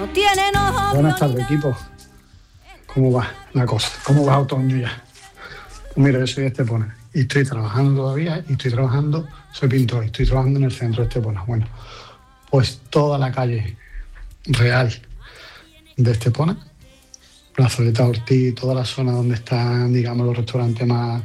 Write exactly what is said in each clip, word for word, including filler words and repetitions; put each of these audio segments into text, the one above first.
no tiene novio. Buenas tardes, equipo. ¿Cómo va la cosa? ¿Cómo va otoño ya? Pues mira, yo soy de Estepona y estoy trabajando todavía y estoy trabajando, soy pintor y estoy trabajando en el centro de Estepona. Bueno, pues toda la calle real de Estepona, Plazoleta Ortiz, toda la zona donde están, digamos, los restaurantes más,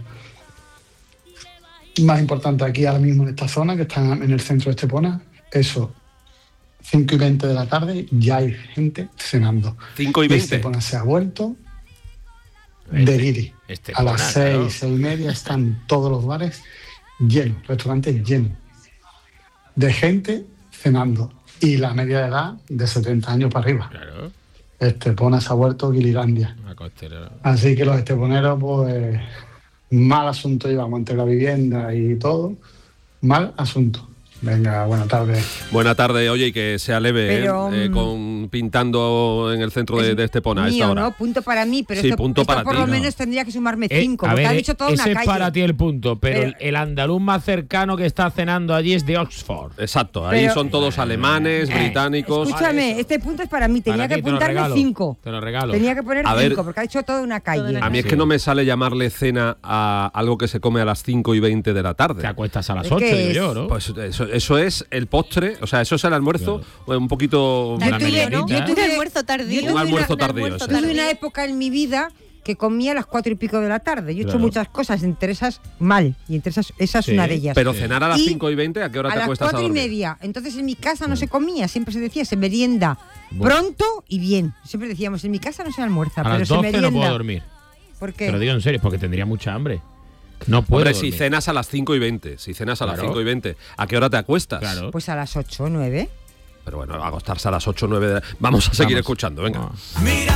más importantes aquí ahora mismo en esta zona, que están en el centro de Estepona, eso, cinco y veinte de la tarde, ya hay gente cenando. cinco y veinte. Estepona se ha vuelto de guiri. A las seis, claro. seis y media están todos los bares llenos, restaurantes llenos de gente cenando. Y la media de edad de setenta años para arriba. Claro. Estepona se ha vuelto Guirilandia. Así que los esteponeros, pues, mal asunto llevamos entre la vivienda y todo. Mal asunto. Venga, buena tarde. Buena tarde, oye, y que sea leve, pero, ¿eh? Eh, con pintando en el centro de, de Estepona a esta hora. No, punto para mí, pero sí, esto, punto esto para por ti, lo no. menos tendría que sumarme eh, cinco, porque ver, ha dicho toda una ese calle. Es para ti el punto, pero, pero el, el andaluz más cercano que está cenando allí es de Oxford. Exacto, ahí pero, son todos alemanes, eh, británicos. Escúchame, ah, este punto es para mí, tenía para que ti, apuntarme cinco. Te lo regalo. Tenía que poner a cinco, ver, porque ha dicho toda una calle. A mí es que no me sale llamarle cena a algo que se come a las cinco y veinte de la tarde. Te acuestas a las ocho, digo yo, ¿no? Pues eso, eso es el postre, o sea, eso es el almuerzo, claro. Un poquito... Yo tuve, ¿no? yo tuve un almuerzo tardío. Un almuerzo una, tardío, un sí. Tuve una época en mi vida que comía a las cuatro y pico de la tarde. Yo he claro. hecho muchas cosas, entre esas mal, y entre esas, esa es sí, una de ellas. Pero cenar a las cinco y veinte, ¿a qué hora a te acuestas a dormir? A las cuatro y media. Entonces en mi casa no se comía, siempre se decía, se merienda bueno. pronto y bien. Siempre decíamos, en mi casa no se almuerza, a pero las se doce merienda. No puedo dormir. ¿Por qué? Te lo digo en serio, porque tendría mucha hambre. No puedo Hombre, dormir. si cenas a las cinco y veinte, si cenas a claro. las cinco y veinte, ¿a qué hora te acuestas? Claro. Pues a las ocho o nueve. Pero bueno, acostarse a las ocho o nueve... De... Vamos a seguir Vamos. escuchando, venga. Mira.